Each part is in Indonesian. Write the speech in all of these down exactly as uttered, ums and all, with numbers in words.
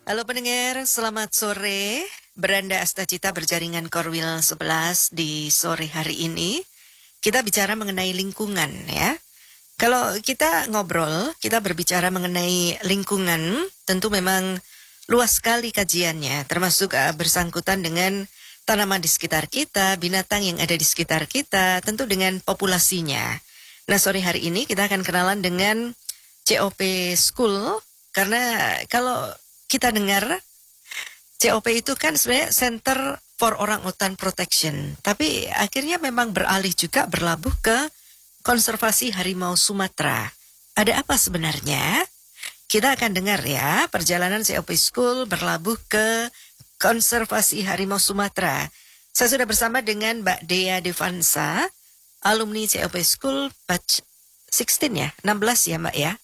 Halo pendengar, selamat sore. Beranda Astacita berjaringan Korwil sebelas di sore hari ini. Kita bicara mengenai lingkungan ya. Kalau kita ngobrol, kita berbicara mengenai lingkungan, tentu memang luas sekali kajiannya, termasuk uh, bersangkutan dengan tanaman di sekitar kita, binatang yang ada di sekitar kita, tentu dengan populasinya. Nah, sore hari ini kita akan kenalan dengan C O P School, karena kalau kita dengar C O P itu kan sebenarnya Center for Orangutan Protection, tapi akhirnya memang beralih juga berlabuh ke konservasi harimau Sumatera. Ada apa sebenarnya? Kita akan dengar ya, perjalanan C O P School berlabuh ke konservasi harimau Sumatera. Saya sudah bersama dengan Mbak Dea Devansa, alumni C O P School batch enam belas ya, enam belas ya Mbak ya?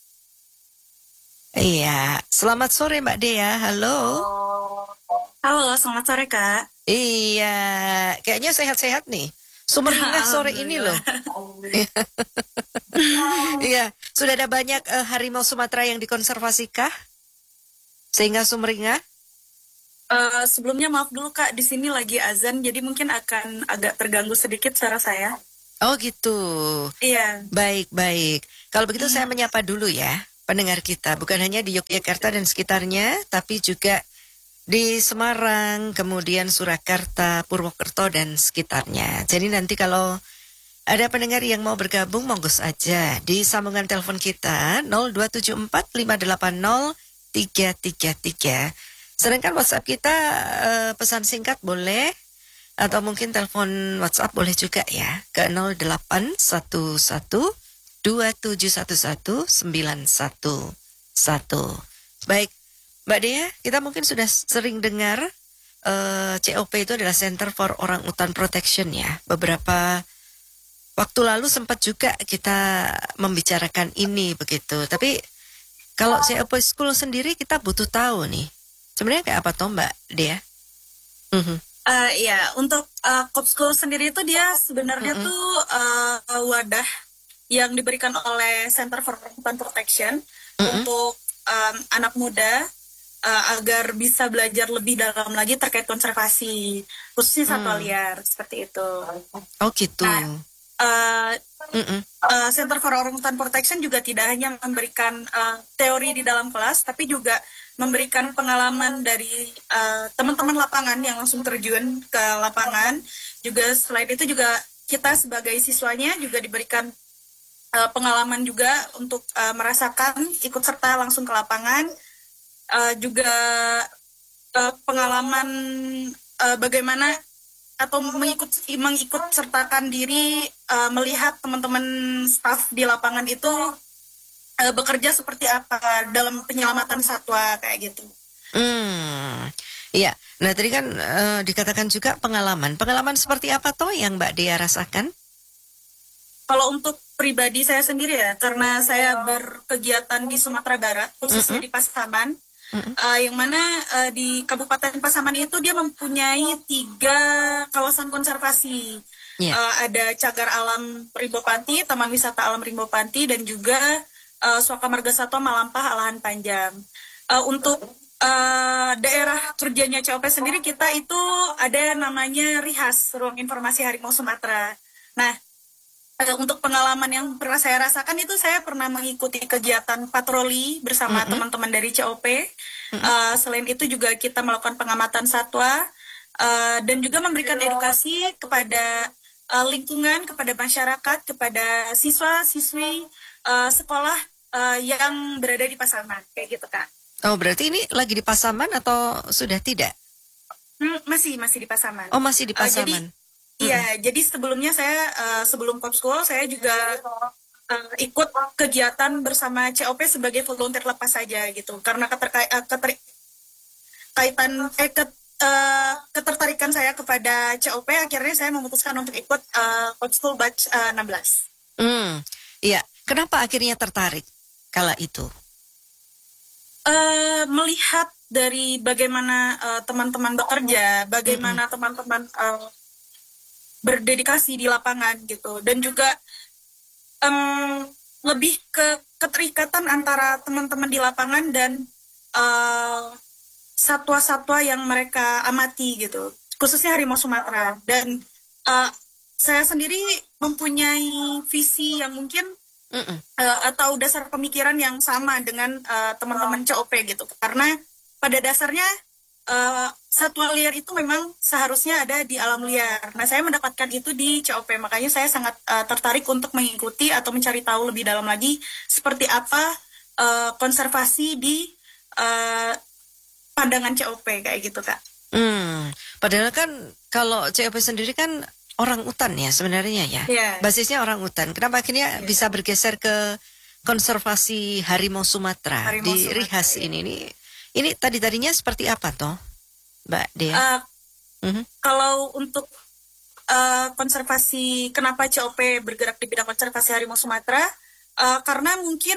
Iya, selamat sore Mbak Dea, halo. Halo, selamat sore Kak. Iya, kayaknya sehat-sehat nih. Sumringah sore ini loh. Alhamdulillah. Iya, sudah ada banyak eh, harimau Sumatera yang dikonservasikah? Sehingga sumringah? Eh, sebelumnya maaf dulu Kak, di sini lagi azan, jadi mungkin akan agak terganggu sedikit suara saya. Oh gitu. Iya. Baik, baik. Kalau begitu saya Hmm. menyapa dulu ya pendengar kita. Bukan hanya di Yogyakarta dan sekitarnya, tapi juga di Semarang, kemudian Surakarta, Purwokerto dan sekitarnya. Jadi nanti kalau ada pendengar yang mau bergabung, monggo saja di sambungan telepon kita nol dua tujuh empat lima delapan nol tiga tiga tiga. Sedangkan WhatsApp kita eh, pesan singkat boleh atau mungkin telepon WhatsApp boleh juga ya ke nol delapan satu satu dua tujuh satu satu sembilan satu satu. Baik, Mbak Dea, kita mungkin sudah sering dengar eh, C O P itu adalah Center for Orangutan Protection ya. Beberapa waktu lalu sempat juga kita membicarakan ini begitu. Tapi kalau C O P School sendiri kita butuh tahu nih. Sebenarnya kayak apa toh Mbak Dea? Mhm, Eh, ya, untuk uh, Kopsko sendiri itu dia sebenarnya mhm, tuh eh, wadah yang diberikan oleh Center for Open Protection mhm. untuk em, anak muda eh, agar bisa belajar lebih dalam lagi terkait konservasi, khususnya satwa Hmm. liar, seperti itu. Oh gitu. Nah, eh, Mhm, uh, Center for Orangutan Protection juga tidak hanya memberikan uh, teori di dalam kelas, tapi juga memberikan pengalaman dari uh, teman-teman lapangan yang langsung terjun ke lapangan. Juga selain itu juga kita sebagai siswanya juga diberikan uh, pengalaman juga untuk uh, merasakan ikut serta langsung ke lapangan. Uh, juga uh, pengalaman uh, bagaimana atau mengikut mengikut sertakan diri uh, melihat teman-teman staf di lapangan itu uh, bekerja seperti apa dalam penyelamatan satwa kayak gitu. hmm. Iya. Nah tadi kan eh, dikatakan juga pengalaman. Pengalaman seperti apa toh yang Mbak Dea rasakan? Kalau untuk pribadi saya sendiri ya, karena saya berkegiatan di Sumatera Barat, khususnya Mhm, di Pasaman, mhm. uh, yang mana uh, di Kabupaten Pasaman itu dia mempunyai tiga kawasan konservasi. Iya. Uh, ada Cagar Alam Rimbo Panti, Taman Wisata Alam Rimbo Panti, dan juga uh, Suaka Marga Satwa Malampah Alahan Panjang. Uh, untuk uh, daerah kerjanya C O P sendiri, kita itu ada namanya RIHAS, Ruang Informasi Harimau Sumatera. Nah, Uh, untuk pengalaman yang pernah saya rasakan itu saya pernah mengikuti kegiatan patroli bersama Mhm, teman-teman dari C O P. mhm. Uh, selain itu juga kita melakukan pengamatan satwa uh, dan juga memberikan edukasi kepada uh, lingkungan, kepada masyarakat, kepada siswa-siswi uh, sekolah uh, yang berada di Pasaman, kayak gitu Kak. Oh berarti ini lagi di Pasaman atau sudah tidak? Hmm, masih masih di Pasaman. Oh masih di Uh, jadi Pasaman. iya, Mhm. jadi sebelumnya saya uh, sebelum pop school saya juga uh, ikut kegiatan bersama C O P sebagai volunteer lepas saja gitu. Karena keterkait uh, keterkaitan eh ket, uh, ketertarikan saya kepada C O P, akhirnya saya memutuskan untuk ikut uh, pop school batch uh, enam belas. Hmm. Iya. Kenapa akhirnya tertarik kala itu? Uh, melihat dari bagaimana uh, teman-teman bekerja, Mhm, bagaimana teman-teman uh, berdedikasi di lapangan gitu, dan juga um, lebih ke keterikatan antara teman-teman di lapangan dan uh, satwa-satwa yang mereka amati gitu, khususnya harimau Sumatera. Dan uh, saya sendiri mempunyai visi yang mungkin Mm-mm. uh, atau dasar pemikiran yang sama dengan uh, teman-teman C O P gitu, karena pada dasarnya uh, satwa liar itu memang seharusnya ada di alam liar. Nah, saya mendapatkan itu di C O P, makanya saya sangat uh, tertarik untuk mengikuti atau mencari tahu lebih dalam lagi seperti apa uh, konservasi di uh, pandangan C O P kayak gitu, Kak. Hmm, padahal kan kalau C O P sendiri kan orang utan ya sebenarnya ya. Yeah. Basisnya orang utan. Kenapa akhirnya Yeah. bisa bergeser ke konservasi harimau Sumatera Harimau di Sumatera, Rihas ya. ini? Ini, ini tadi-tadinya seperti apa toh, Mbak Dea? Uh, Mhm. Kalau untuk uh, konservasi, kenapa C O P bergerak di bidang konservasi harimau Sumatera? Uh, karena mungkin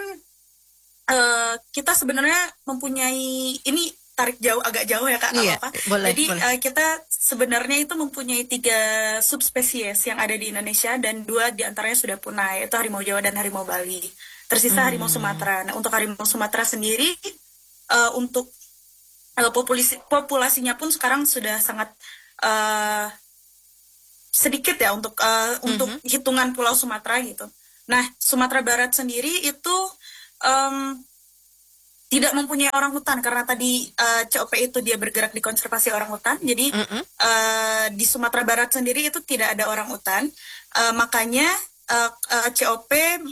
uh, kita sebenarnya mempunyai, ini tarik jauh, agak jauh ya Kak, Iya, apa-apa. boleh, Jadi boleh. uh, kita sebenarnya itu mempunyai tiga subspesies yang ada di Indonesia, dan dua diantaranya sudah punah, yaitu harimau Jawa dan harimau Bali. Tersisa Hmm. harimau Sumatera. Nah, untuk harimau Sumatera sendiri, uh, untuk uh, populasi populasinya pun sekarang sudah sangat uh, sedikit ya untuk uh, Mhm. untuk hitungan Pulau Sumatera gitu. Nah, Sumatera Barat sendiri itu um, tidak mempunyai orang hutan, karena tadi uh, C O P itu dia bergerak di konservasi orang hutan. Jadi Mhm. uh, di Sumatera Barat sendiri itu tidak ada orang hutan. Uh, makanya uh, uh, C O P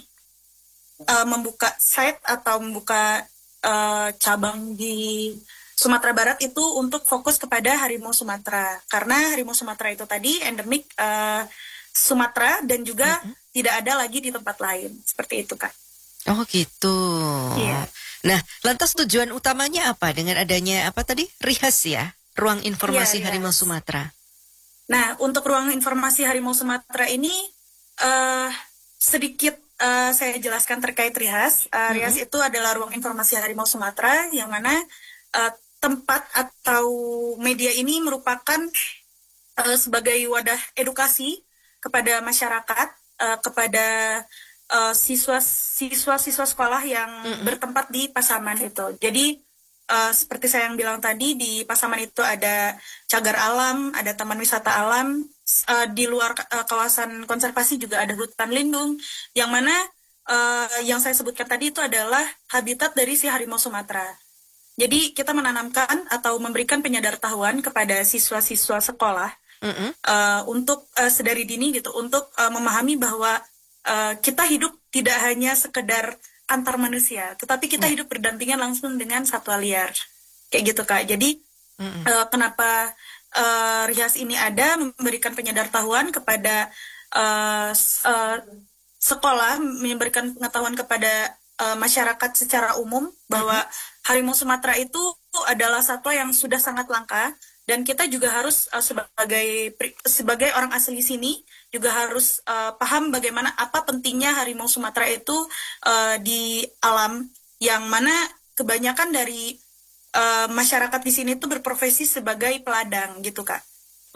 uh, membuka site atau membuka uh, cabang di Sumatera Barat itu untuk fokus kepada harimau Sumatera. Karena harimau Sumatera itu tadi endemik uh, Sumatera dan juga Mhm. tidak ada lagi di tempat lain. Seperti itu, Kak. Oh gitu. Iya. Nah, lantas tujuan utamanya apa dengan adanya apa tadi? Rihas ya, Ruang Informasi Iya, Harimau Rihas. Sumatera. Nah, untuk ruang informasi harimau Sumatera ini uh, sedikit uh, saya jelaskan terkait Rihas. Uh, Mm-mm. Rihas itu adalah ruang informasi harimau Sumatera yang mana uh, tempat atau media ini merupakan uh, sebagai wadah edukasi kepada masyarakat, uh, kepada uh, siswa siswa-siswa sekolah yang Mm-mm. bertempat di Pasaman itu. Jadi uh, seperti saya yang bilang tadi, di Pasaman itu ada cagar alam, ada taman wisata alam. Uh, di luar uh, kawasan konservasi juga ada hutan lindung, yang mana uh, yang saya sebutkan tadi itu adalah habitat dari si harimau Sumatera. Jadi kita menanamkan atau memberikan penyadartahuan kepada siswa-siswa sekolah Mm-mm. uh, untuk uh, sedari dini gitu, untuk uh, memahami bahwa uh, kita hidup tidak hanya sekedar antar manusia, tetapi kita Ya. hidup berdampingan langsung dengan satwa liar, kayak gitu Kak. Jadi Mm-mm. uh, kenapa uh, Rihas ini ada, memberikan penyadartahuan kepada uh, uh, sekolah, memberikan pengetahuan kepada uh, masyarakat secara umum bahwa Mm-mm. harimau Sumatera itu adalah satwa yang sudah sangat langka. Dan kita juga harus uh, sebagai sebagai orang asli sini juga harus uh, paham bagaimana apa pentingnya harimau Sumatera itu uh, di alam, yang mana kebanyakan dari uh, masyarakat di sini tuh berprofesi sebagai peladang gitu Kak.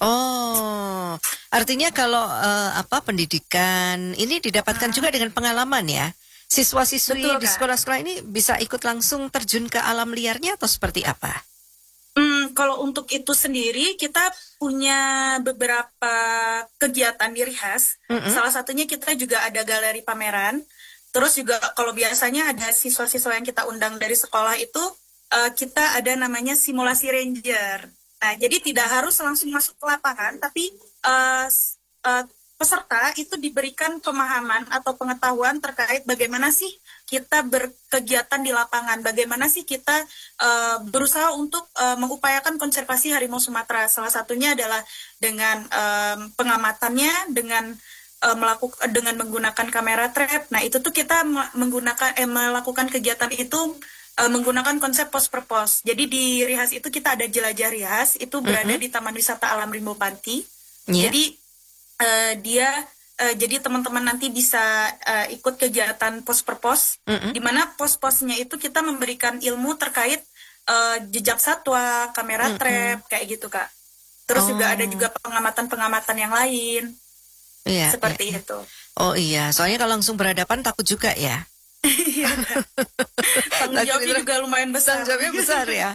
Oh, artinya kalau eh, apa pendidikan ini didapatkan Hmm. juga dengan pengalaman ya. Siswa-siswi Betul, di Kak. sekolah-sekolah ini bisa ikut langsung terjun ke alam liarnya atau seperti apa? Hmm, kalau untuk itu sendiri kita punya beberapa kegiatan di Rihas. Mm-mm. Salah satunya kita juga ada galeri pameran. Terus juga kalau biasanya ada siswa-siswa yang kita undang dari sekolah itu, uh, kita ada namanya simulasi ranger. Nah, jadi tidak harus langsung masuk ke lapangan, tapi uh, uh, peserta itu diberikan pemahaman atau pengetahuan terkait bagaimana sih kita berkegiatan di lapangan, bagaimana sih kita uh, berusaha untuk uh, mengupayakan konservasi harimau Sumatera. Salah satunya adalah dengan um, pengamatannya, dengan uh, melakukan dengan menggunakan kamera trap. Nah, itu tuh kita menggunakan eh, melakukan kegiatan itu uh, menggunakan konsep pos per pos. Jadi di Rihas itu kita ada jelajah Rihas, itu berada Mm-mm. di Taman Wisata Alam Rimbo Panti. Yeah. Jadi uh, dia Uh, jadi teman-teman nanti bisa uh, ikut kegiatan pos per pos, Mm-mm. di mana pos-posnya itu kita memberikan ilmu terkait uh, jejak satwa, kamera Mm-mm. trap, kayak gitu Kak. Terus Oh. juga ada juga pengamatan-pengamatan yang lain, Iya, seperti iya. itu. Oh iya, soalnya kalau langsung berhadapan takut juga ya. Iya Kak. Tanggung Takut jawabnya itu- juga lumayan besar. Tanggung jawabnya besar ya.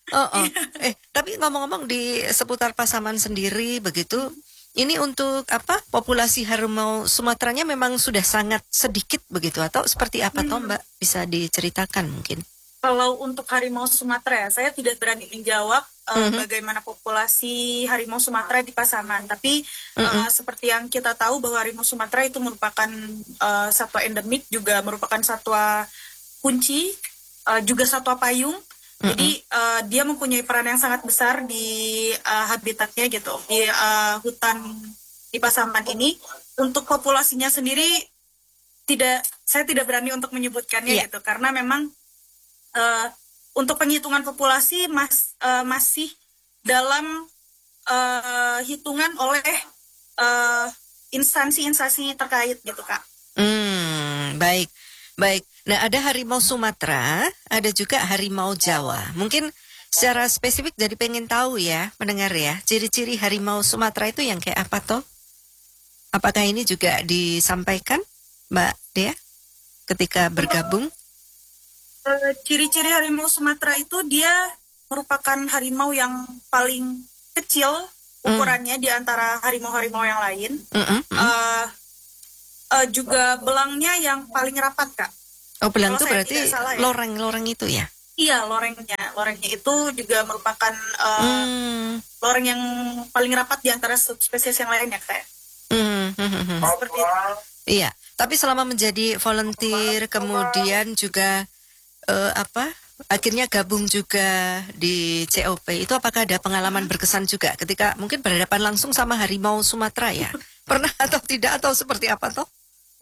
Oh, oh. Eh, tapi ngomong-ngomong di seputar Pasaman sendiri begitu, ini untuk apa? Populasi harimau Sumateranya memang sudah sangat sedikit begitu atau seperti apa toh, Hmm. Mbak? Bisa diceritakan mungkin? Kalau untuk harimau Sumatera, ya, saya tidak berani menjawab uh, Mhm, bagaimana populasi harimau Sumatera di Pasaman. Tapi mhm, uh, seperti yang kita tahu bahwa harimau Sumatera itu merupakan uh, satwa endemik, juga merupakan satwa kunci, uh, juga satwa payung. Jadi mhm, uh, dia mempunyai peran yang sangat besar di uh, habitatnya gitu, di uh, hutan di Pasaman ini. Untuk populasinya sendiri tidak, saya tidak berani untuk menyebutkannya iya, gitu, karena memang uh, untuk penghitungan populasi mas, uh, masih dalam uh, hitungan oleh uh, instansi-instansi terkait gitu Kak. hmm, baik, baik. Nah, ada harimau Sumatera, ada juga harimau Jawa. Mungkin secara spesifik jadi pengen tahu ya, mendengar ya, ciri-ciri harimau Sumatera itu yang kayak apa toh? Apakah ini juga disampaikan, Mbak Dea, ketika bergabung? Uh, ciri-ciri harimau Sumatera itu dia merupakan harimau yang paling kecil Hmm, ukurannya di antara harimau-harimau yang lain. mm, mm, mm. Uh, uh, juga belangnya yang paling rapat Kak. Oh, belang Kalau itu saya tidak berarti salah ya. loreng-loreng itu ya? Iya, lorengnya. Lorengnya itu juga merupakan uh, Hmm, loreng yang paling rapat di antara subspesies yang lainnya kayak. hmm, hmm, hmm, hmm. Seperti itu. Iya, tapi selama menjadi volunteer kemudian juga eh, apa? Akhirnya gabung juga di C O P. Itu apakah ada pengalaman berkesan juga ketika mungkin berhadapan langsung sama harimau Sumatera ya? Pernah atau tidak atau seperti apa toh?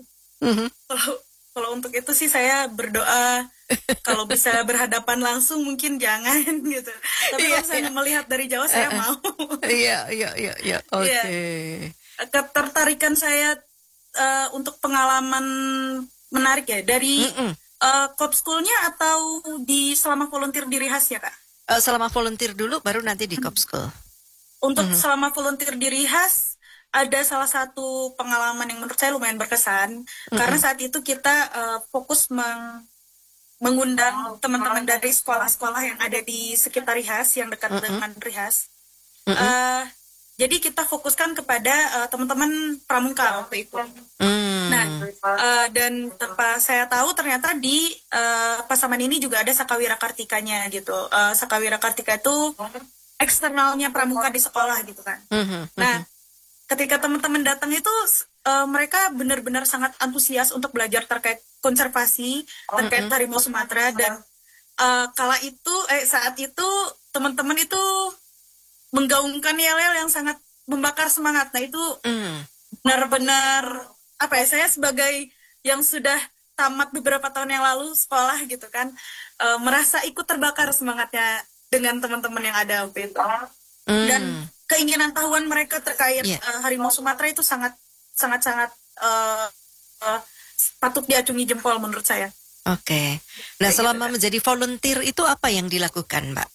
Mhm. Kalau kalau untuk itu sih saya berdoa kalau bisa berhadapan langsung mungkin jangan gitu. Tapi Iya, kalau saya iya. melihat dari jauh Eh, saya eh. mau. Iya, iya, iya, iya. Iya, Oke. ketertarikan saya uh, untuk pengalaman menarik ya dari Mm-mm. uh, Kop School-nya atau di selama volunteer di Rihas ya Kak? Eh, selama volunteer dulu, baru nanti di Kopschool. Untuk Mhm. selama volunteer di Rihas ada salah satu pengalaman yang menurut saya lumayan berkesan karena Mm-mm. saat itu kita uh, fokus meng mengundang teman-teman dari sekolah-sekolah yang ada di sekitar Rihas yang dekat Mm-mm. dengan Rihas. Mm-mm. Uh, jadi kita fokuskan kepada uh, teman-teman pramuka waktu itu. Nah, Mm. uh, dan tanpa saya tahu ternyata di uh, Pasaman ini juga ada Sakawira Kartikanya gitu. Uh, Sakawira Kartika itu eksternalnya pramuka di sekolah gitu kan. Mhm. Nah, Mhm. ketika teman-teman datang itu uh, mereka benar-benar sangat antusias untuk belajar terkait konservasi, terkait Mm-mm. harimau Sumatera dan uh, kala itu eh saat itu teman-teman itu menggaungkan yel-yel yang sangat membakar semangat. Nah, itu Mm. benar-benar apa ya, saya sebagai yang sudah tamat beberapa tahun yang lalu sekolah gitu kan uh, merasa ikut terbakar semangatnya dengan teman-teman yang ada waktu itu. Dan Mm. keinginan tahuan mereka terkait Iya. uh, harimau Sumatera itu sangat sangat sangat uh, uh, patut diacungi jempol menurut saya. Oke. Nah, Kayak gitu selama kan. menjadi volunteer itu apa yang dilakukan, Mbak?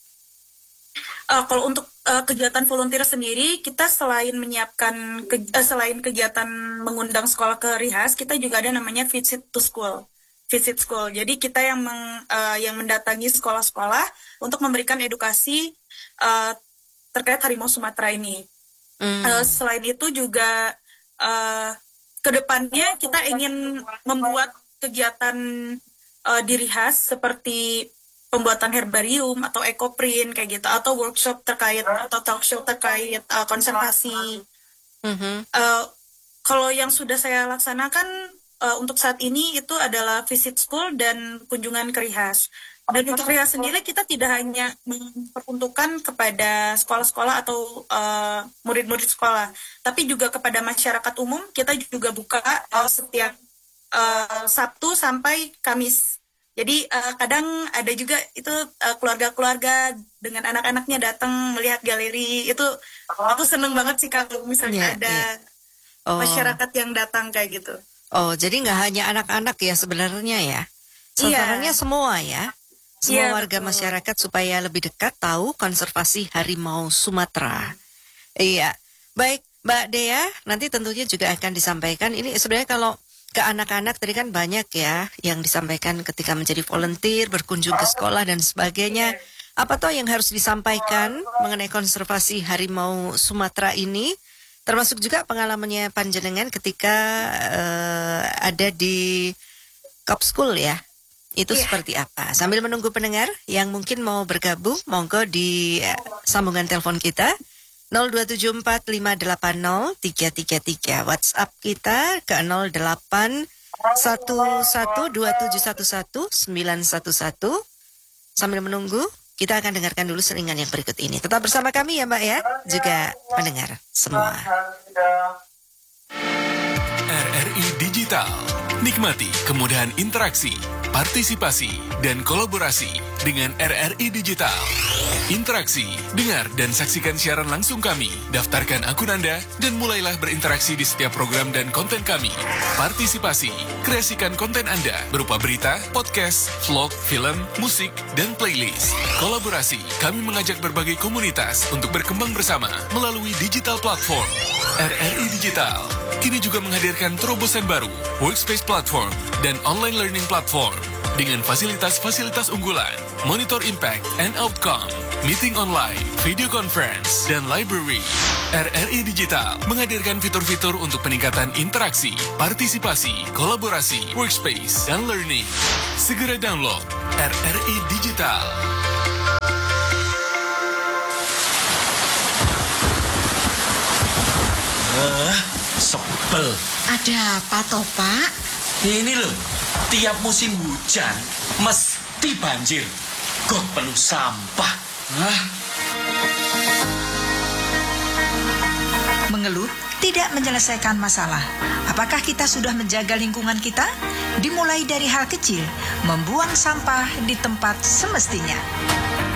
Uh, kalau untuk uh, kegiatan volunteer sendiri, kita selain menyiapkan ke, uh, selain kegiatan mengundang sekolah ke Rihas, kita juga ada namanya visit to school. Visit school. Jadi kita yang meng, uh, yang mendatangi sekolah-sekolah untuk memberikan edukasi uh, terkait harimau Sumatera ini. Uh, Mm. selain itu juga uh, kedepannya kita ingin membuat kegiatan uh, di Rihas seperti pembuatan herbarium atau ekoprint kayak gitu atau workshop terkait atau talk show terkait uh, konservasi. Mhm. Uh, kalau yang sudah saya laksanakan uh, untuk saat ini itu adalah visit school dan kunjungan ke Rihas. Dan untuk Rihas sendiri kita tidak hanya memperuntukkan kepada sekolah-sekolah atau uh, murid-murid sekolah, tapi juga kepada masyarakat umum. Kita juga buka uh, setiap uh, Sabtu sampai Kamis. Jadi uh, kadang ada juga itu uh, keluarga-keluarga dengan anak-anaknya datang melihat galeri. Itu aku seneng banget sih kalau misalnya Iya, ada iya. Oh. masyarakat yang datang kayak gitu. Oh, jadi nggak hanya anak-anak ya sebenarnya ya. Sasarannya Iya, semua ya. iya Semua warga betul. masyarakat supaya lebih dekat tahu konservasi harimau Sumatera. Iya. Baik, Mbak Dea, nanti tentunya juga akan disampaikan. Ini sebenarnya kalau ke anak-anak tadi kan banyak ya yang disampaikan ketika menjadi volunteer, berkunjung ke sekolah dan sebagainya. Apa toh yang harus disampaikan mengenai konservasi harimau Sumatera ini? Termasuk juga pengalamannya panjenengan ketika uh, ada di Kopskul ya. Itu Iya. seperti apa? Sambil menunggu pendengar yang mungkin mau bergabung, monggo di uh, sambungan telepon kita nol dua tujuh empat lima delapan nol tiga tiga tiga. WhatsApp kita ke nol delapan satu satu dua tujuh satu satu sembilan satu satu. Sambil menunggu, kita akan dengarkan dulu seringan yang berikut ini. Tetap bersama kami ya Mbak ya, juga pendengar semua. R R I Digital. Nikmati kemudahan interaksi, partisipasi, dan kolaborasi dengan R R I Digital. Interaksi, dengar dan saksikan siaran langsung kami. Daftarkan akun Anda dan mulailah berinteraksi di setiap program dan konten kami. Partisipasi, kreasikan konten Anda berupa berita, podcast, vlog, film, musik, dan playlist. Kolaborasi, kami mengajak berbagai komunitas untuk berkembang bersama melalui digital platform. R R I Digital kini juga menghadirkan terobosan baru, workspace platform, dan online learning platform. Dengan fasilitas-fasilitas unggulan, monitor impact and outcome, meeting online, video conference, dan library. R R I Digital menghadirkan fitur-fitur untuk peningkatan interaksi, partisipasi, kolaborasi, workspace, dan learning. Segera download R R I Digital. Eh, sebel. Ada apa toh, Pak? Ini loh, tiap musim hujan mesti banjir. Got penuh sampah. Hah? Mengeluh tidak menyelesaikan masalah. Apakah kita sudah menjaga lingkungan kita? Dimulai dari hal kecil, membuang sampah di tempat semestinya.